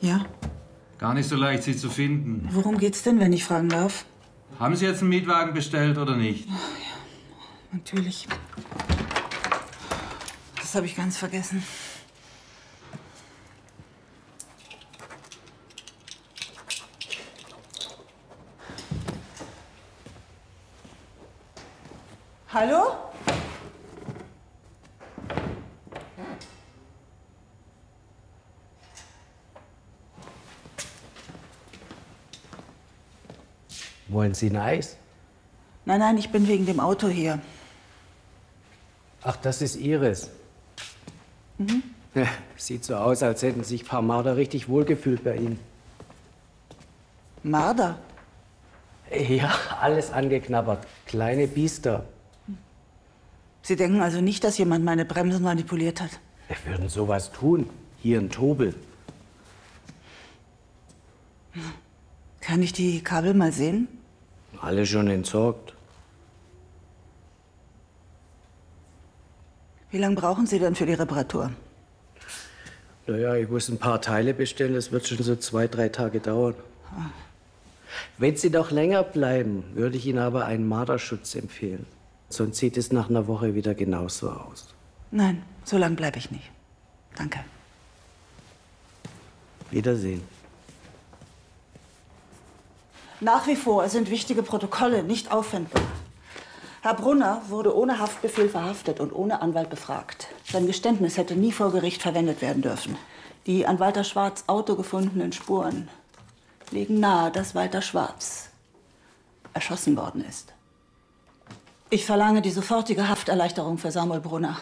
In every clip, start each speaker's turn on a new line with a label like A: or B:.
A: Ja?
B: Gar nicht so leicht, Sie zu finden.
A: Worum geht's denn, wenn ich fragen darf?
B: Haben Sie jetzt einen Mietwagen bestellt oder nicht?
A: Ach, ja, natürlich. Das habe ich ganz vergessen. Hallo?
C: Wollen Sie ein Eis?
A: Nein, nein, ich bin wegen dem Auto hier.
C: Ach, das ist Ihres.
A: Mhm.
C: Ja, sieht so aus, als hätten sich ein paar Marder richtig wohlgefühlt bei Ihnen.
A: Marder?
C: Ja, alles angeknabbert. Kleine Biester.
A: Sie denken also nicht, dass jemand meine Bremsen manipuliert hat?
C: Wir würden sowas tun. Hier ein Tobel.
A: Kann ich die Kabel mal sehen?
C: Alle schon entsorgt.
A: Wie lange brauchen Sie denn für die Reparatur?
C: Naja, ich muss ein paar Teile bestellen. Das wird schon so 2, 3 Tage dauern. Wenn Sie noch länger bleiben, würde ich Ihnen aber einen Marderschutz empfehlen. Sonst sieht es nach einer Woche wieder genauso aus.
A: Nein, so lange bleibe ich nicht. Danke.
C: Wiedersehen.
A: Nach wie vor sind wichtige Protokolle nicht auffindbar. Herr Brunner wurde ohne Haftbefehl verhaftet und ohne Anwalt befragt. Sein Geständnis hätte nie vor Gericht verwendet werden dürfen. Die an Walter Schwarz' Auto gefundenen Spuren legen nahe, dass Walter Schwarz erschossen worden ist. Ich verlange die sofortige Hafterleichterung für Samuel Brunner.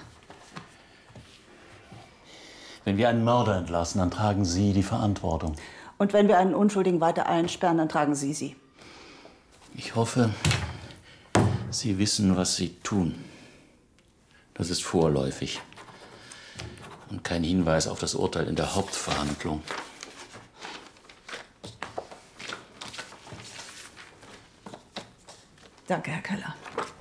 D: Wenn wir einen Mörder entlassen, dann tragen Sie die Verantwortung.
A: Und wenn wir einen Unschuldigen weiter einsperren, dann tragen Sie sie.
D: Ich hoffe, Sie wissen, was Sie tun. Das ist vorläufig und kein Hinweis auf das Urteil in der Hauptverhandlung.
A: Danke, Herr Keller.